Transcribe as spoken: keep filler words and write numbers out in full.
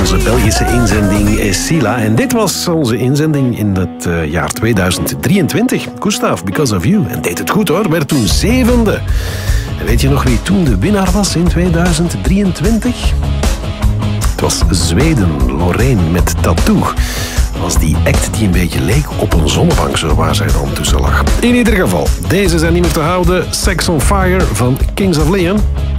onze Belgische inzending Sila. En dit was onze inzending in het uh, jaar tweeduizend drieëntwintig. Gustav, Because of You. En deed het goed hoor, werd toen zevende. En weet je nog wie toen de winnaar was in tweeduizend drieëntwintig? Het was Zweden, Loreen met Tattoo. Was die act die een beetje leek op een zonnebank, zo waar zij dan tussen lag. In ieder geval, deze zijn niet meer te houden. Sex on Fire van Kings of Leon.